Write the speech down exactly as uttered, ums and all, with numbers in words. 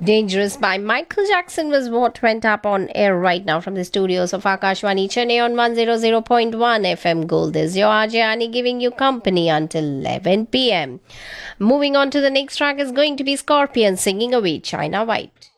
Dangerous by Michael Jackson was what went up on air right now from the studios of Akashwani Chennai on one hundred point one F M Gold. This is your R J Ani giving you company until eleven p m. Moving on to the next track is going to be Scorpion singing away China White.